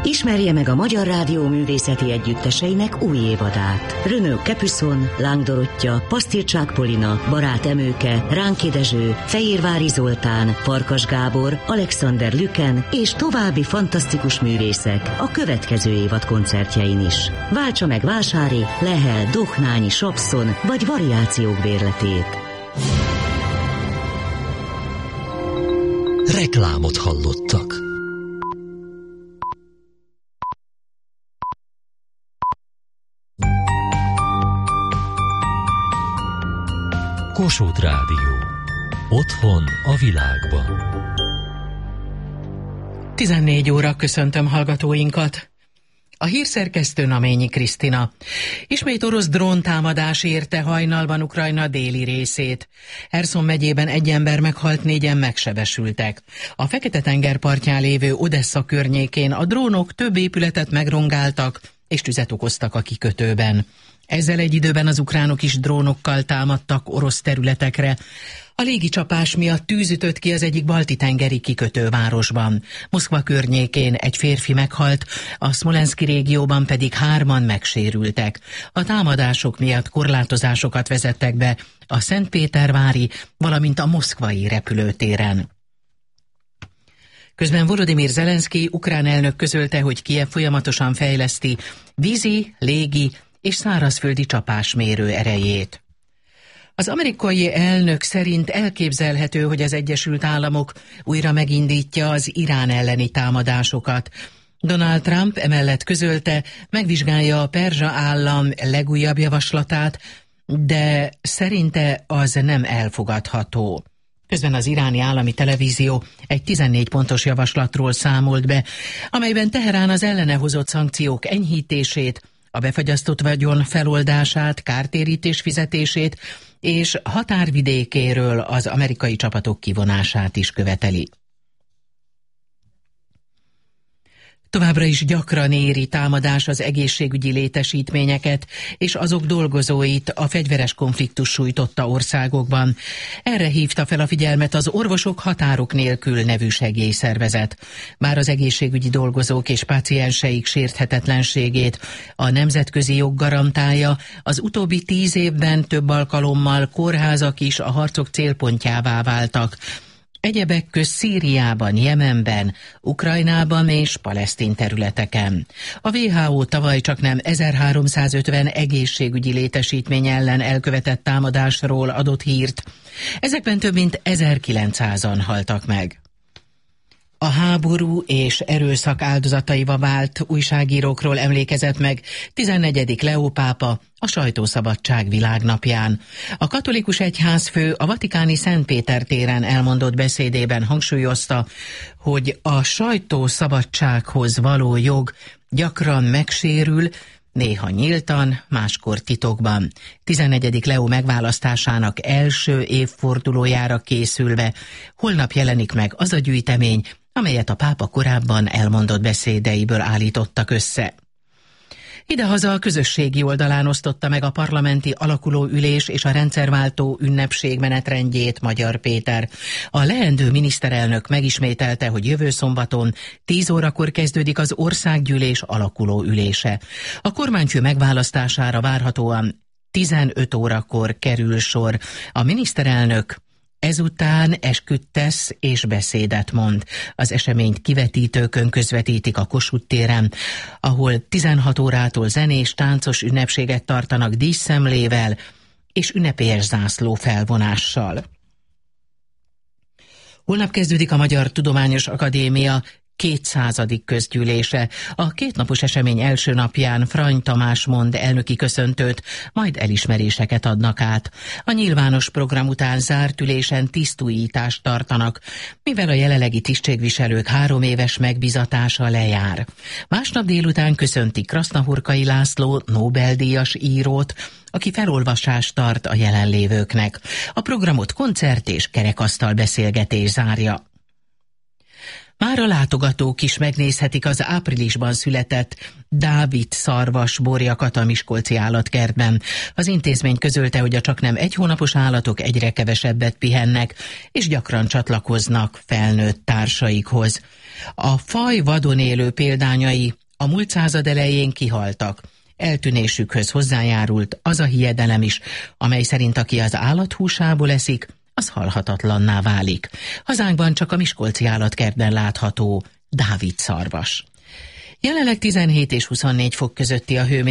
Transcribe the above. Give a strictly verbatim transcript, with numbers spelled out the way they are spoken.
Ismerje meg a Magyar Rádió művészeti együtteseinek új évadát. Renaud Capuçon, Láng Dorottya, Pasztircsák Polina, Barát Emőke, Ránki Dezső, Fehérvári Zoltán, Farkas Gábor, Alexander Lüken és további fantasztikus művészek a következő évad koncertjein is. Váltsa meg Vásári, Lehel, Dohnányi, Sapszon vagy variációk bérletét. Reklámot hallottak. Kossuth Rádió. Otthon a világban. tizennégy óra, köszöntöm hallgatóinkat. A hírszerkesztő Naményi Krisztina. Ismét orosz dróntámadás érte hajnalban Ukrajna déli részét. Herszon megyében egy ember meghalt, négyen megsebesültek. A Fekete-tenger partján lévő Odessa környékén a drónok több épületet megrongáltak és tüzet okoztak a kikötőben. Ezzel egy időben az ukránok is drónokkal támadtak orosz területekre. A légicsapás miatt tűz ütött ki az egyik balti-tengeri kikötővárosban. Moszkva környékén egy férfi meghalt, a Szmolenszki régióban pedig hárman megsérültek. A támadások miatt korlátozásokat vezettek be a Szentpétervári, valamint a moszkvai repülőtéren. Közben Volodymyr Zelenszky ukrán elnök közölte, hogy Kijev folyamatosan fejleszti vízi, légi és szárazföldi csapásmérő erejét. Az amerikai elnök szerint elképzelhető, hogy az Egyesült Államok újra megindítja az Irán elleni támadásokat. Donald Trump emellett közölte, megvizsgálja a perzsa állam legújabb javaslatát, de szerinte az nem elfogadható. Közben az iráni állami televízió egy tizennégy pontos javaslatról számolt be, amelyben Teherán az ellene hozott szankciók enyhítését, a befagyasztott vagyon feloldását, kártérítés fizetését és határvidékéről az amerikai csapatok kivonását is követeli. Továbbra is gyakran éri támadás az egészségügyi létesítményeket és azok dolgozóit a fegyveres konfliktus sújtotta országokban. Erre hívta fel a figyelmet az Orvosok Határok Nélkül nevű segélyszervezet. Bár az egészségügyi dolgozók és pácienseik sérthetetlenségét a nemzetközi jog garantálja, az utóbbi tíz évben több alkalommal kórházak is a harcok célpontjává váltak. Egyebek közt Szíriában, Jemenben, Ukrajnában és palesztin területeken. A vé há ó tavaly csaknem ezerháromszázötven egészségügyi létesítmény ellen elkövetett támadásról adott hírt. Ezekben több mint ezerkilencszázan haltak meg. A háború és erőszak áldozataiva vált újságírókról emlékezett meg tizennegyedik Leó pápa a sajtószabadság világnapján. A katolikus egyházfő a vatikáni Szent Péter téren elmondott beszédében hangsúlyozta, hogy a sajtószabadsághoz való jog gyakran megsérül, néha nyíltan, máskor titokban. tizennegyedik Leó megválasztásának első évfordulójára készülve holnap jelenik meg az a gyűjtemény, amelyet a pápa korábban elmondott beszédeiből állítottak össze. Idehaza a közösségi oldalán osztotta meg a parlamenti alakulóülés és a rendszerváltó ünnepség menetrendjét Magyar Péter. A leendő miniszterelnök megismételte, hogy jövő szombaton tíz órakor kezdődik az országgyűlés alakulóülése. A kormányfő megválasztására várhatóan tizenöt órakor kerül sor. A miniszterelnök ezután esküt tesz és beszédet mond. Az eseményt kivetítőkön közvetítik a Kossuth téren, ahol tizenhat órától zenés, táncos ünnepséget tartanak díszszemlével és ünnepélyes zászló felvonással. Holnap kezdődik a Magyar Tudományos Akadémia kétszázadik közgyűlése. A kétnapos esemény első napján Frany Tamás mond elnöki köszöntőt, majd elismeréseket adnak át. A nyilvános program után zárt ülésen tisztújítást tartanak, mivel a jelenlegi tisztségviselők három éves megbizatása lejár. Másnap délután köszöntik Krasznahurkai László Nobel-díjas írót, aki felolvasást tart a jelenlévőknek. A programot koncert és kerekasztal beszélgetés zárja. Már a látogatók is megnézhetik az áprilisban született Dávid szarvas borjakat a miskolci állatkertben. Az intézmény közölte, hogy a csaknem egy hónapos állatok egyre kevesebbet pihennek, és gyakran csatlakoznak felnőtt társaikhoz. A faj vadon élő példányai a múlt század elején kihaltak. Eltűnésükhöz hozzájárult az a hiedelem is, amely szerint aki az állathúsából eszik, az halhatatlanná válik. Hazánkban csak a miskolci állatkertben látható Dávid szarvas. Jelenleg tizenhét és huszonnégy fok közötti a hőmérséklet.